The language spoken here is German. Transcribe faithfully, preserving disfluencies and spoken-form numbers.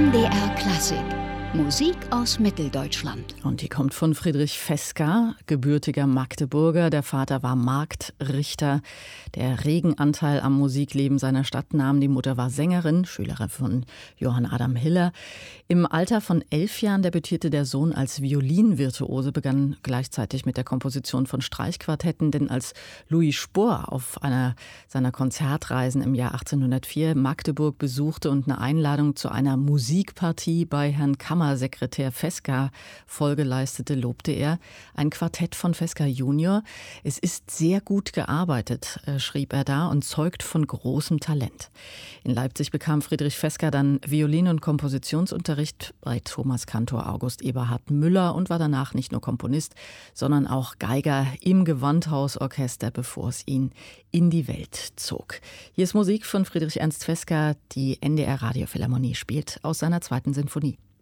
M D R Klassik. Musik aus Mitteldeutschland. Und die kommt von Friedrich Feska, gebürtiger Magdeburger. Der Vater war Marktrichter. Der regen Anteil am Musikleben seiner Stadt nahm. Die Mutter war Sängerin, Schülerin von Johann Adam Hiller. Im Alter von elf Jahren debütierte der Sohn als Violinvirtuose, begann gleichzeitig mit der Komposition von Streichquartetten. Denn als Louis Spohr auf einer seiner Konzertreisen im Jahr achtzehnhundertvier Magdeburg besuchte und eine Einladung zu einer Musikpartie bei Herrn Kammer Sekretär Feska Folge leistete, lobte er: Ein Quartett von Feska Junior. Es ist sehr gut gearbeitet, äh, schrieb er da, und zeugt von großem Talent. In Leipzig bekam Friedrich Feska dann Violin- und Kompositionsunterricht bei Thomas Kantor August Eberhard Müller und war danach nicht nur Komponist, sondern auch Geiger im Gewandhausorchester, bevor es ihn in die Welt zog. Hier ist Musik von Friedrich Ernst Feska, die N D R Radiophilharmonie spielt aus seiner zweiten Sinfonie.